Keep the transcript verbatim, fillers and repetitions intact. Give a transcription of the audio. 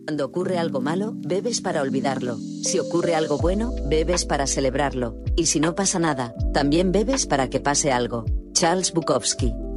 Cuando ocurre algo malo, bebes para olvidarlo. Si ocurre algo bueno, bebes para celebrarlo. Y si no pasa nada, también bebes para que pase algo. Charles Bukowski.